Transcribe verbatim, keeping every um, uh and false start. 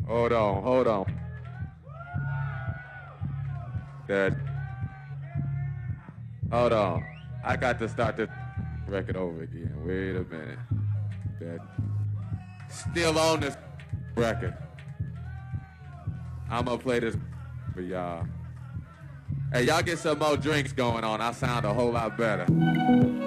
Hold on, hold on. That. Hold on. I got to start this record over again. Wait a minute. That. Still on this record. I'm gonna play this for y'all. Hey, y'all get some more drinks going on. I sound a whole lot better.